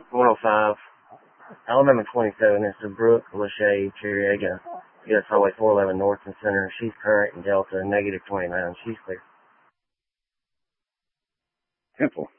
105. Alabama 27 is to Brooke Lachey Chiriega. US Highway 411 North and Center. She's current in Delta, negative 29. She's clear. Simple.